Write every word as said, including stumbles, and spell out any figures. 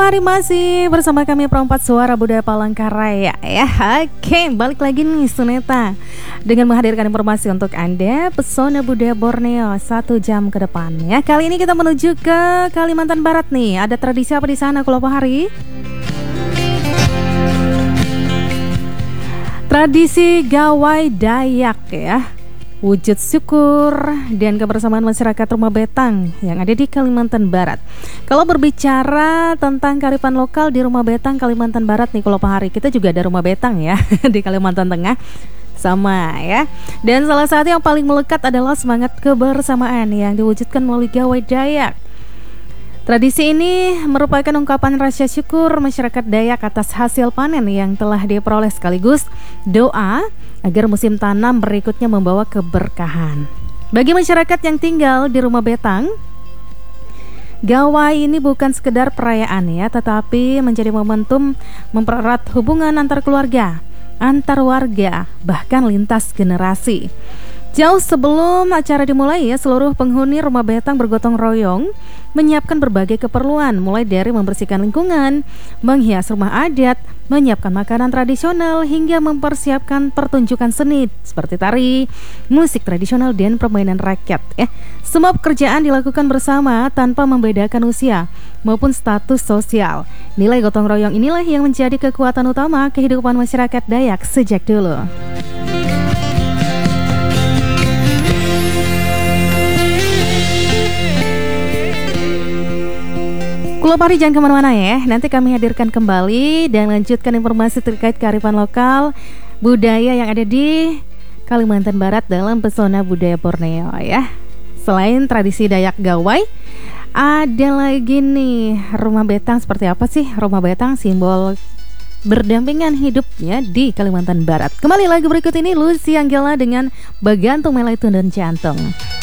hari masih bersama kami Perempat Suara Budaya Palangkaraya ya. Oke, balik lagi nih Suneta dengan menghadirkan informasi untuk Anda Pesona Budaya Borneo satu jam ke depan ya. Kali ini kita menuju ke Kalimantan Barat nih. Ada tradisi apa di sana kalau Pak Hari? Tradisi Gawai Dayak ya. Wujud syukur dan kebersamaan masyarakat Rumah Betang yang ada di Kalimantan Barat. Kalau berbicara tentang kearifan lokal di Rumah Betang Kalimantan Barat nih kalau Pak Hari, kita juga ada Rumah Betang ya di Kalimantan Tengah sama ya. Dan salah satu yang paling melekat adalah semangat kebersamaan yang diwujudkan melalui Gawai Dayak. Tradisi ini merupakan ungkapan rasa syukur masyarakat Dayak atas hasil panen yang telah diperoleh sekaligus doa agar musim tanam berikutnya membawa keberkahan. Bagi masyarakat yang tinggal di Rumah Betang, Gawai ini bukan sekedar perayaan ya, tetapi menjadi momentum mempererat hubungan antar keluarga, antar warga, bahkan lintas generasi. Jauh sebelum acara dimulai ya, seluruh penghuni Rumah Betang bergotong royong menyiapkan berbagai keperluan, mulai dari membersihkan lingkungan, menghias rumah adat, menyiapkan makanan tradisional, hingga mempersiapkan pertunjukan seni seperti tari, musik tradisional, dan permainan rakyat ya. Semua pekerjaan dilakukan bersama tanpa membedakan usia maupun status sosial. Nilai gotong royong inilah yang menjadi kekuatan utama kehidupan masyarakat Dayak sejak dulu. Kulo Pari jangan kemana-mana ya. Nanti kami hadirkan kembali dan lanjutkan informasi terkait kearifan lokal budaya yang ada di Kalimantan Barat dalam Pesona Budaya Borneo ya. Selain tradisi Dayak Gawai, ada lagi nih Rumah Betang. Seperti apa sih Rumah Betang, simbol berdampingan hidupnya di Kalimantan Barat. Kembali lagi berikut ini Lucy Anggela dengan Bagantung Melaitun dan Jantung.